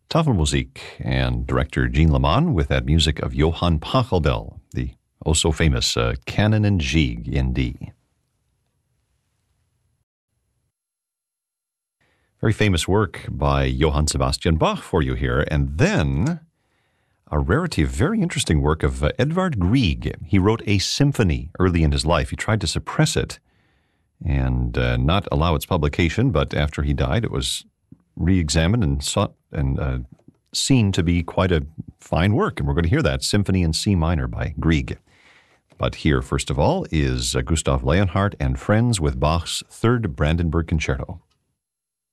Tafelmusik and director Jean Leman with that music of Johann Pachelbel, the oh-so-famous Canon and Gigue in D. Very famous work by Johann Sebastian Bach for you here. And then a rarity, a very interesting work of Edvard Grieg. He wrote a symphony early in his life. He tried to suppress it and not allow its publication, but after he died, it was re-examined and sought and seen to be quite a fine work. And we're going to hear that, Symphony in C minor by Grieg. But here, first of all, is Gustav Leonhardt and Friends with Bach's Third Brandenburg Concerto.